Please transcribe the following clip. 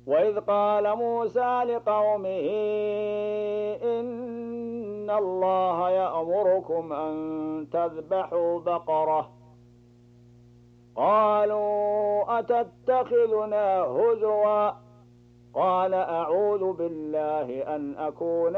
وإذ قال موسى لقومه إن الله يأمركم أن تذبحوا بقرة قالوا أتتخذنا هزوا قال أعوذ بالله أن أكون